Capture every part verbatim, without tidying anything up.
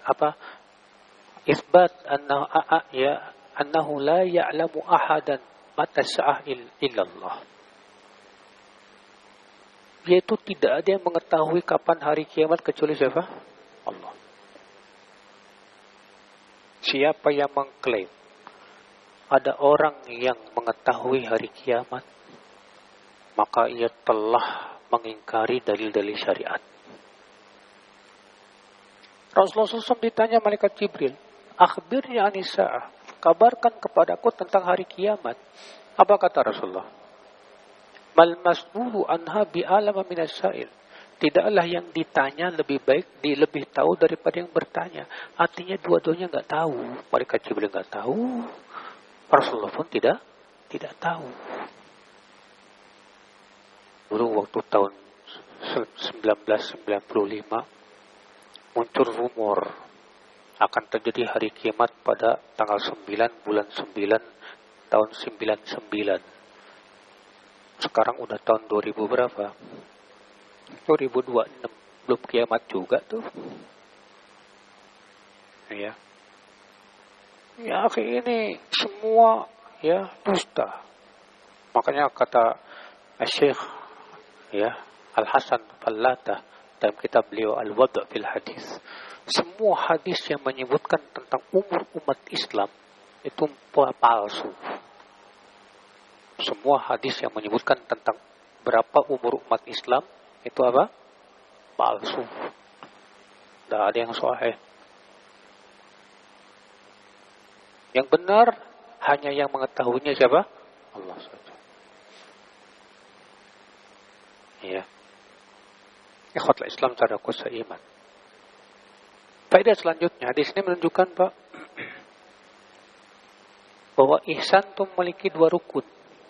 apa isbat annahu ya annahu la ya'lamu ahadan mata sa'ah illallah. Yaitu tidak ada yang mengetahui kapan hari kiamat kecuali siapa? Allah. Siapa yang mengklaim ada orang yang mengetahui hari kiamat, maka ia telah mengingkari dalil-dalil syariat. Rasulullah shallallahu alaihi wasallam ditanya malaikat Jibril, akhbirni anisa'ah, kabarkan kepadaku tentang hari kiamat. Apa kata Rasulullah? Mal mas'ulu anha bi'alama minas sa'il. Tidaklah yang ditanya lebih baik, di lebih tahu daripada yang bertanya. Artinya dua-duanya nggak tahu. Malaikat Jibril nggak tahu, Rasulullah pun tidak tidak tahu. Dulu waktu tahun seribu sembilan ratus sembilan puluh lima muncul rumor akan terjadi hari kiamat pada tanggal sembilan bulan sembilan tahun sembilan puluh sembilan. Sekarang udah tahun dua ribu berapa? dua ribu dua puluh enam, belum kiamat juga tuh. Ya. Ya, ini semua ya dusta. Makanya kata Syekh ya Al-Hasan Fallatah dalam kitab beliau Al-Wad' fil Hadis, semua hadis yang menyebutkan tentang umur umat Islam itu palsu. Semua hadis yang menyebutkan tentang berapa umur umat Islam itu apa? Palsu. Tidak ada yang sahih. Yang benar hanya yang mengetahuinya siapa? Allah saja. Ya. Ikhwatul Islam saudaraku seiman. Faedah selanjutnya, hadis ini menunjukkan Pak bahwa ihsan itu memiliki dua rukun.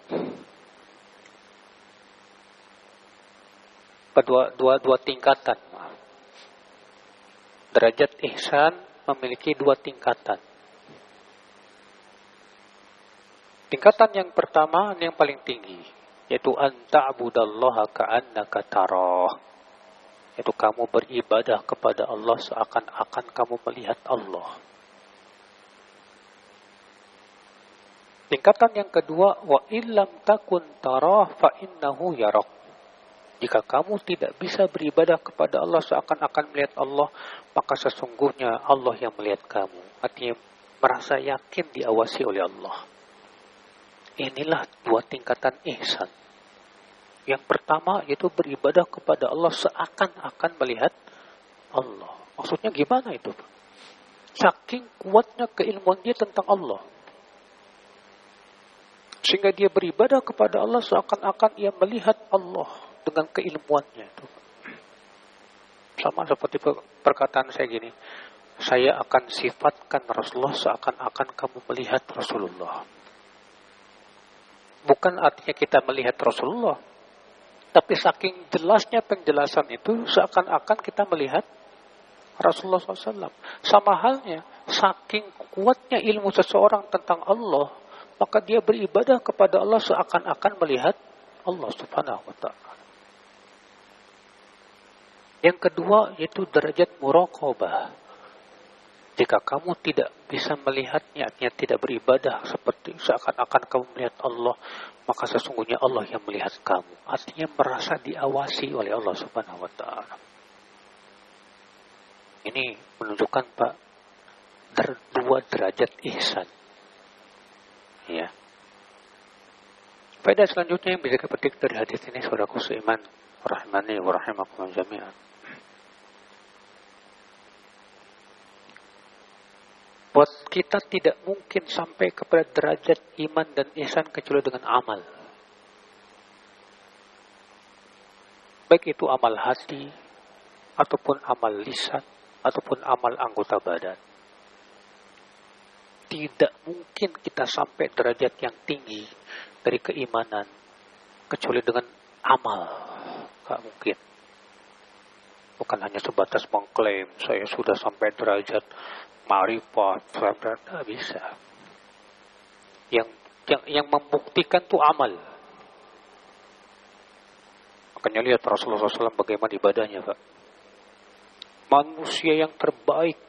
Dua, dua, dua tingkatan. Derajat ihsan memiliki dua tingkatan. Tingkatan yang pertama, yang paling tinggi, yaitu anta'budallaha ka'annaka tarah. Yaitu kamu beribadah kepada Allah seakan-akan kamu melihat Allah. Tingkatan yang kedua, wa illam takun tarah fa innahu yarak. Jika kamu tidak bisa beribadah kepada Allah seakan-akan melihat Allah, maka sesungguhnya Allah yang melihat kamu. Artinya merasa yakin diawasi oleh Allah. Inilah dua tingkatan ihsan. Yang pertama yaitu beribadah kepada Allah seakan-akan melihat Allah. Maksudnya gimana itu? Saking kuatnya keilmuan dia tentang Allah, sehingga dia beribadah kepada Allah seakan-akan ia melihat Allah dengan keilmuannya itu. Sama seperti perkataan saya gini, saya akan sifatkan Rasulullah seakan-akan kamu melihat Rasulullah. Bukan artinya kita melihat Rasulullah, tapi saking jelasnya penjelasan itu seakan-akan kita melihat Rasulullah shallallahu alaihi wasallam. Sama halnya, saking kuatnya ilmu seseorang tentang Allah, maka dia beribadah kepada Allah seakan-akan melihat Allah subhanahu wa ta'ala. Yang kedua yaitu derajat muraqabah. Jika kamu tidak bisa melihatnya, artinya tidak beribadah seperti seakan-akan kamu melihat Allah, maka sesungguhnya Allah yang melihat kamu. Artinya merasa diawasi oleh Allah subhanahu wa ta'ala. Ini menunjukkan Pak, der, dua derajat ihsan. Ya. Faedah selanjutnya yang bisa kita petik dari hadis ini, saudaraku seiman, rahimani wa rahimakumullah jami'an. Buat kita tidak mungkin sampai kepada derajat iman dan ihsan kecuali dengan amal. Baik itu amal hati, ataupun amal lisan, ataupun amal anggota badan. Tidak mungkin kita sampai derajat yang tinggi dari keimanan kecuali dengan amal. Gak mungkin. Bukan hanya sebatas mengklaim saya sudah sampai derajat ma'rifat, tidak bisa. Yang yang yang membuktikan itu amal. Makanya lihat Rasulullah shallallahu alaihi wasallam bagaimana ibadahnya, Pak. Manusia yang terbaik